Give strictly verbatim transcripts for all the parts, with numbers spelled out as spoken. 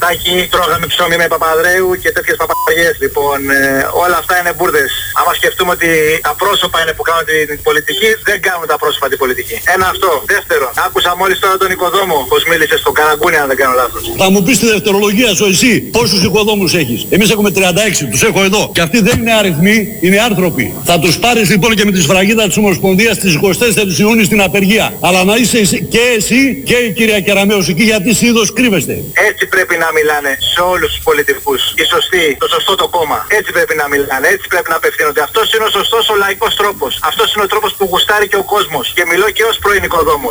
Μητσοτάκη, τρώγαμε ψωμί με Παπαδρέου και τέτοιες παπαριές. Λοιπόν, ε, όλα αυτά είναι μπουρδες. Άμα σκεφτούμε ότι τα πρόσωπα είναι που κάνουν την πολιτική, δεν κάνουν τα πρόσωπα την πολιτική. Ένα αυτό. Δεύτερον, άκουσα μόλις τώρα τον οικοδόμο πως μίλησε στον Καραγκούνι, αν δεν κάνω λάθος. Θα μου πεις τη δευτερολογία σου εσύ πόσους οικοδόμους έχεις. Εμείς έχουμε τριάντα έξι, τους έχω εδώ. Και αυτοί δεν είναι αριθμοί, είναι άνθρωποι. Θα τους πάρεις λοιπόν και με τη σφραγίδα της Ομοσπονδίας στις εικοστή τέταρτη Ιουνίου στην απεργία. Αλλά να είσαι και εσύ και η κυρία Κεραμέως εκεί, γιατί είδος κρύβεστε. Έτσι πρέπει να μιλάνε σε όλους τους πολιτικούς. Η σωστή, το σωστό το κόμμα. Έτσι πρέπει να μιλάνε, έτσι πρέπει να απευθύνονται. Αυτός είναι ο σωστός ο λαϊκός τρόπος. Αυτός είναι ο τρόπος που γουστάρει και ο κόσμος. Και μιλώ και ως πρώην οικοδόμος.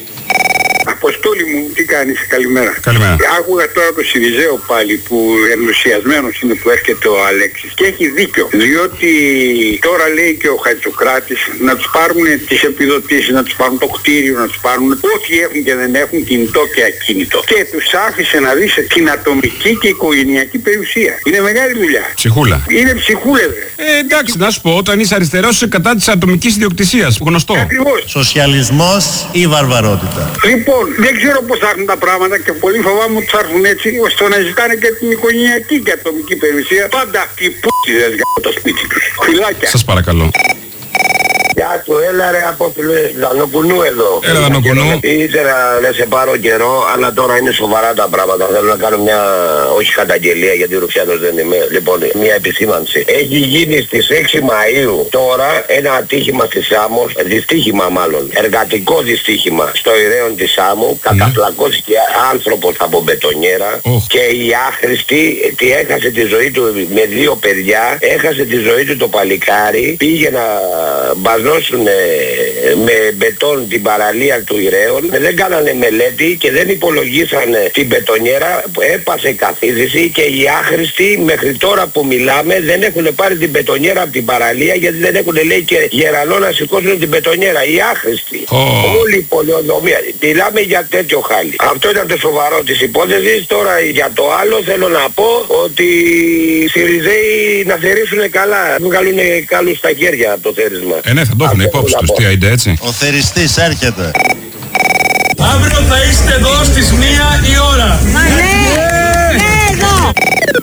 Αποστόλη μου, τι κάνεις, καλημέρα. Καλημέρα. Άκουγα τώρα το Σιριζέο πάλι που ενθουσιασμένος είναι που έρχεται ο Αλέξης και έχει δίκιο. Διότι τώρα λέει και ο Χατζοκράτης να τους πάρουν τις επιδοτήσεις, να τους πάρουν το κτίριο, να τους πάρουν ό,τι έχουν και δεν έχουν, κινητό και ακίνητο. Και τους άφησε να δεις την ατομική και οικογενειακή περιουσία. Είναι μεγάλη δουλειά. Ψυχούλα. Είναι ψυχούλες. Ε, εντάξει, να σου πω, όταν είσαι αριστερός είσαι κατά της ατομικής ιδιοκτησίας. Γνωστό. Ακριβώς. Σοσιαλισμός ή βαρβαρότητα. Λοιπόν, δεν ξέρω πώς θα έρθουν τα πράγματα και πολύ φοβάμαι ότι θα έρθουν έτσι ώστε να ζητάνε και την οικογενειακή και ατομική περιουσία. Πάντα αυτοί οι π***ιδες για το σπίτι τους. Φιλάκια. Σας παρακαλώ. Γεια του, έλα ρε από Δανοκουνού εδώ. Έλα Δανοκουνού. Ήθελα να σε πάρω καιρό, αλλά τώρα είναι σοβαρά τα πράγματα. Θέλω να κάνω μια, όχι καταγγελία γιατί ρουφιάνος δεν είμαι. Λοιπόν, μια επισήμανση. Έχει γίνει στις έξι Μαΐου τώρα ένα ατύχημα στη Σάμο, δυστύχημα μάλλον, εργατικό δυστύχημα στο Ηρέον της Σάμου. Καταφλακώθηκε άνθρωπος από μπετονιέρα oh. και η άχρηστη τη έχασε τη ζωή του με δύο παιδιά. Έχασε τη ζωή του το παλικάρι, πήγε να μπαζώσουν με μπετόν την παραλία του Ηρέων, δεν κάνανε μελέτη και δεν υπολογίσανε την μπετονιέρα, έπασε καθίδρυση και οι άχρηστοι μέχρι τώρα που μιλάμε δεν έχουν πάρει την μπετονιέρα από την παραλία γιατί δεν έχουν λέει και γερανό να σηκώσουν την μπετονιέρα. Οι άχρηστοι. Oh. Όλη η πολεοδομία. Μιλάμε για τέτοιο χάλι. Αυτό ήταν το σοβαρό της υπόθεσης. Τώρα για το άλλο θέλω να πω ότι οι Σιριζέοι να θερήσουν καλά, να βγάλουν καλούς στα χέρια το θέρισμα. Ε, ναι, θα το έχουν υπόψη τους, τι άιντε έτσι. Ο θεριστής έρχεται. Αύριο θα είστε εδώ στις μία η ώρα. Μα ναι, ναι, εδώ.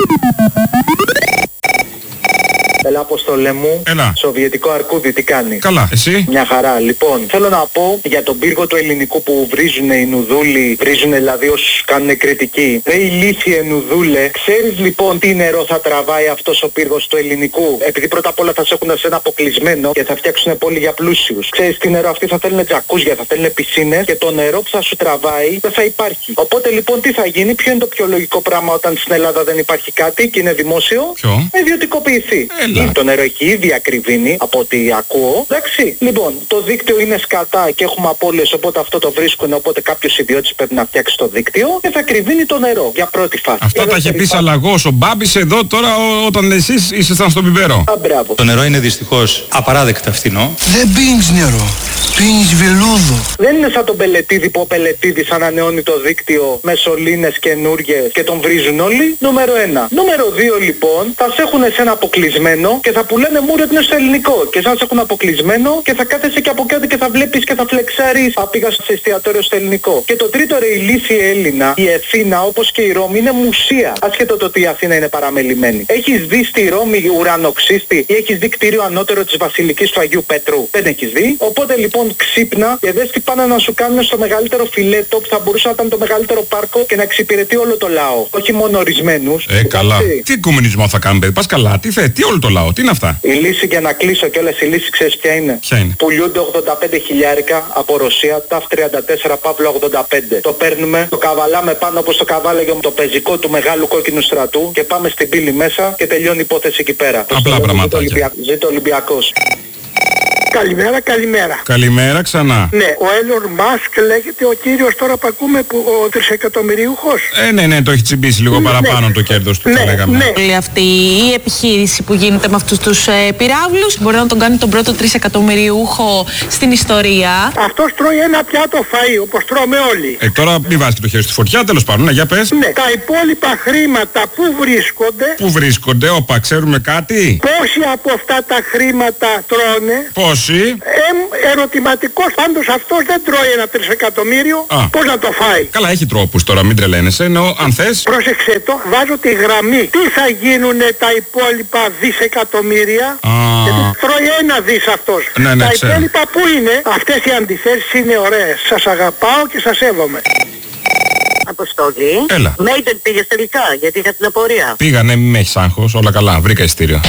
Έλα, Αποστολέ μου. Έλα. Σοβιετικό αρκούδι, τι κάνει? Καλά, εσύ? Μια χαρά. Λοιπόν, θέλω να πω για τον πύργο του ελληνικού που βρίζουν οι νουδούλοι, βρίζουν δηλαδή όσους κάνουν κριτική. Ρε ηλίθιε νουδούλε, ξέρεις λοιπόν τι νερό θα τραβάει αυτός ο πύργος του ελληνικού? Επειδή πρώτα απ' όλα θα σε έχουν σε ένα αποκλεισμένο και θα φτιάξουν πόλη για πλούσιους. Ξέρεις τι νερό? Αυτοί θα θέλουν τζακούζια, θα θέλουν πισίνες και το νερό που θα σου τραβάει δεν θα υπάρχει. Οπότε λοιπόν τι θα γίνει? Ποιο είναι το πιο λογικό πράγμα όταν στην Ελλάδα δεν υπάρχει κάτι και είναι δημόσιο? Ποιο? Ιδιωτικοποιηθεί. Το νερό έχει ήδη ακριβήνει από ό,τι ακούω. Εντάξει. Λοιπόν, το δίκτυο είναι σκατά και έχουμε απώλειες, οπότε αυτό το βρίσκουν. Οπότε κάποιος ιδιώτης πρέπει να φτιάξει το δίκτυο και θα ακριβήνει το νερό για πρώτη φάση. Αυτά τα είχε πει Σαλαγός ο Μπάμπης εδώ τώρα ό, όταν εσείς ήσασταν στον Πιπέρο. Α, μπράβο. Το νερό είναι δυστυχώς απαράδεκτα φθηνό. Δεν πίνεις νερό. Πίνεις βελούδο. Δεν είναι σαν τον Πελετίδη που ο Πελετίδης ανανεώνει το δίκτυο με σωλήνες καινούργιες και τον βρίζουν όλοι. Νούμερο ένα. Νούμερο δύο λοιπόν, θα σε έχουν σε ένα αποκλεισμένο και θα που λένε μου ρε στο ελληνικό. Και σαν σε έχουν αποκλεισμένο και θα κάθεσαι και από κάτω και θα βλέπεις και θα φλεξάρεις. Α, πήγα στο εστιατόριο στο ελληνικό. Και το τρίτο ρε ηλίθιε Έλληνα, η Αθήνα όπως και η Ρώμη είναι μουσεία. Ασχέτω το ότι η Αθήνα είναι παραμελημένη. Έχεις δει στη Ρώμη ουρανοξύστη ή έχεις δει κτίριο ανώτερο της Βασιλικής του Αγίου Πέτρου? Δεν έχεις δει. Οπότε λοιπόν ξύπνα και δες τι πάνε να σου κάνουν στο μεγαλύτερο φιλέτο που θα μπορούσε να ήταν το μεγαλύτερο πάρκο και να εξυπηρετεί όλο το λαό. Όχι μόνο ορισμένους. Ε, καλά. Τι κομμουνισμό θα κάνετε? Πας καλά. Τι θε, τι όλο το λαό, τι είναι αυτά? Η λύση για να κλείσω κιόλας, η λύση ξέρεις ποια είναι? Ποια είναι? Πουλιούνται ογδόντα πέντε χιλιάρικα από Ρωσία, ταφ τριάντα τέσσερα Παύλο ογδόντα πέντε. Το παίρνουμε, το καβαλάμε πάνω όπως το καβάλαγε το πεζικό του μεγάλου κόκκινου στρατού και πάμε στην πύλη μέσα και τελειώνει η υπόθεση εκεί πέρα. Απλά πραγματάκια. Ζήτω Ολυμπιακός. Καλημέρα, καλημέρα. Καλημέρα ξανά. Ναι, ο Έλλον Μάσκ λέγεται ο κύριος τώρα που ακούμε που ο τρισεκατομμυριούχος. Ε, ναι, ναι, το έχει τσιμπήσει λίγο ναι, παραπάνω ναι. το κέρδος του, ναι, θα λέγαμε. Ναι. Όλη αυτή η επιχείρηση που γίνεται με αυτούς τους ε, πυράβλους μπορεί να τον κάνει τον πρώτο τρισεκατομμυριούχο στην ιστορία. Αυτός τρώει ένα πιάτο φαΐ, όπως τρώμε όλοι. Ε, τώρα μην βάζει και το χέρι στη φωτιά, τέλος πάντων, ναι, για πες. Ναι, τα υπόλοιπα χρήματα που βρίσκονται. Πού βρίσκονται, όπα, ξέρουμε κάτι. Πόσοι από αυτά τα χρήματα τρώνε. Πόσοι. Όχι. Ε, ερωτηματικός, πάντως αυτός δεν τρώει ένα τρισεκατομμύριο. Α. Πώς να το φάει? Καλά, έχει τρόπους τώρα, μην τρελαίνεσαι. Ενώ αν θες. Πρόσεξε το, βάζω τη γραμμή. Τι θα γίνουνε τα υπόλοιπα δισεκατομμύρια? Α. Γιατί τρώει ένα δις αυτός. Ναι, ναι, τα ξέρω. υπόλοιπα που είναι? Αυτές οι αντιθέσεις είναι ωραίες. Σας αγαπάω και σας σέβομαι. Αποστόλη. Έλα. Μέιντεν πήγες τελικά, γιατί είχα την απορία. Πήγα, ναι, μην με έχεις άγχος, όλα καλά, βρήκα ειστήριο.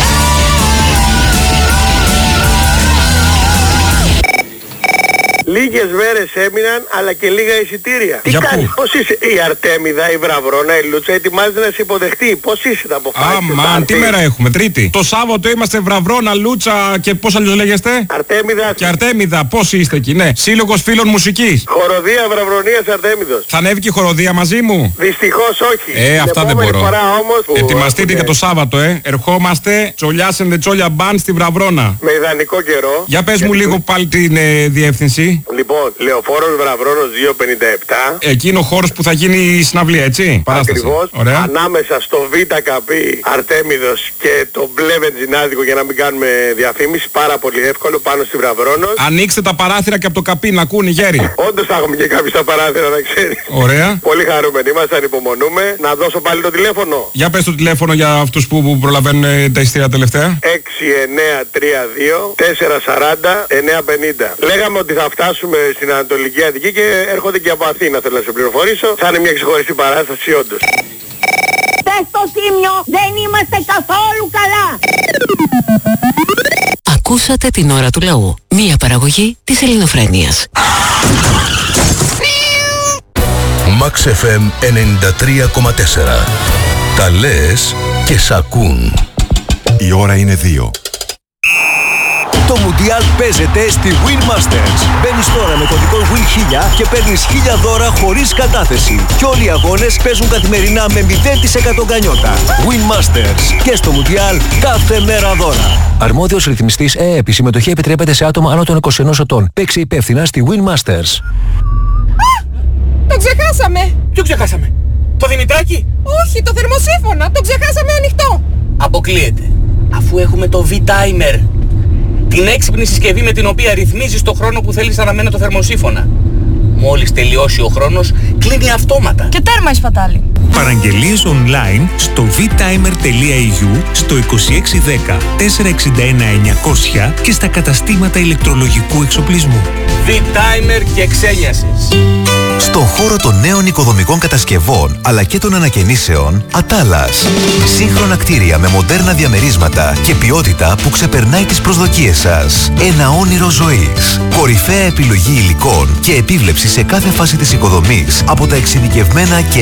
Λίγες μέρες έμειναν, αλλά και λίγα εισιτήρια. Για Τι κάνεις, πού? πώς είσαι? Η Αρτέμιδα, η Βραβρώνα, η Λούτσα ετοιμάζεται να σε υποδεχτεί. Πώς είσαι, θα αποφάσισες? Αμάν, τι μέρα έχουμε, Τρίτη. Το Σάββατο είμαστε Βραβρώνα, Λούτσα και πώς αλλιώς λέγεστε? Αρτέμιδα. Και Αρτέμιδα, πώς είστε εκεί, ναι. Σύλλογος φίλων μουσικής. Χοροδία Βραβρονίας Αρτέμιδος. Θα ανέβει και η χοροδία μαζί μου? Δυστυχώς όχι. Ε, Την αυτά δεν επόμενη μπορώ. φορά όμως που Ετοιμαστείτε έχουνε για το Σάββατο, ε. Ερχόμαστε Τσολιάς and the Τσόλια Band στη Βραβρώνα. με ιδανικό καιρό. Για πες μου Γιατί- λίγο πάλι την ε, διεύθυνση. Λοιπόν, Λεωφόρος Βραβρώνος δύο πενήντα επτά. Εκεί είναι ο χώρος που θα γίνει η συναυλία, έτσι. Παράσταση. Ακριβώς, Ωραία. ανάμεσα στο Β Καπί Αρτέμιδος και το μπλε βενζινάδικο, για να μην κάνουμε διαφήμιση, πάρα πολύ εύκολο, πάνω στη Βραβρώνος. Ανοίξτε τα παράθυρα και από το καπί να ακούνε οι γέροι. Όντως θα έχουμε και κάποιοι στα παράθυρα, να ξέρει. Ωραία. Πολύ χαρούμενοι είμαστε, ανυπομονούμε. Να δώσω πάλι το τηλέφωνο. Για πες το τηλέφωνο για αυτούς που, που προλαβαίνουν ε, τα ειστήρια τελευταία. έξι εννέα τρία δύο τέσσερα σαράντα εννέα πενήντα. Λέγαμε ότι θα φτάσουμε στην Ανατολική Αττική και έρχονται και από Αθήνα, θέλω να σε πληροφορήσω. Θα είναι μια ξεχωριστή παράσταση όντως. Πες στο Τίμιο, δεν είμαστε καθόλου καλά. Ακούσατε την ώρα του λαού. Μία παραγωγή της Ελληνοφρένειας. Max εφ εμ ενενήντα τρία κόμμα τέσσερα. Τα λες και σ' ακούν. Η ώρα είναι δύο. Το Μουντιάλ παίζεται στη Win Masters. Μπαίνεις τώρα με κωδικό Win χίλια και παίρνεις χίλια δώρα χωρίς κατάθεση. Και όλοι οι αγώνες παίζουν καθημερινά με μηδέν τοις εκατό γκανιότα. Win Masters. Και στο Μουντιάλ κάθε μέρα δώρα. Αρμόδιος ρυθμιστής ΕΕΠ. Η συμμετοχή επιτρέπεται σε άτομα άνω των είκοσι ενός ετών. Παίξε υπεύθυνα στη Win Masters. Το ξεχάσαμε! Ποιο ξεχάσαμε? Το Δημητράκι? Όχι, το θερμοσύφωνα! Το ξεχάσαμε ανοιχτό! Αποκλείεται. Αφού έχουμε το V-Timer. Την έξυπνη συσκευή με την οποία ρυθμίζεις το χρόνο που θέλεις να αναμένει το θερμοσύφωνα. Μόλις τελειώσει ο χρόνος, κλείνει αυτόματα. Και τέρμα η σπατάλη. Παραγγελίες online στο β-timer τελεία ι γιου, στο είκοσι έξι δέκα τετρακόσια εξήντα ένα εννιακόσια και στα καταστήματα ηλεκτρολογικού εξοπλισμού. V-Timer και ξένιασες. Στον χώρο των νέων οικοδομικών κατασκευών αλλά και των ανακαινήσεων, Ατάλας. Σύγχρονα κτίρια με μοντέρνα διαμερίσματα και ποιότητα που ξεπερνάει τις προσδοκίες σας. Ένα όνειρο ζωής. Κορυφαία επιλογή υλικών και επίβλεψη σε κάθε φάση της οικοδομής από τα εξειδικευμένα και